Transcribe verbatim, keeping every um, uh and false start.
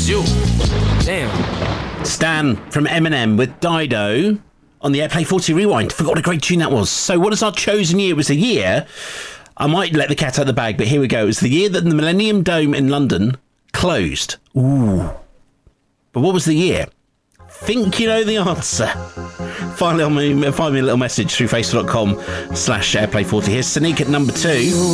was you. Damn. Stan from Eminem with Dido on the Airplay forty Rewind. Forgot what a great tune that was. So what is our chosen year? It was the year, I might let the cat out of the bag, but here we go. It was the year that the Millennium Dome in London closed. Ooh. But what was the year? Think you know the answer. Finally, on me, find me a little message through facebook.com slash airplay40. Here's Sonique at number two.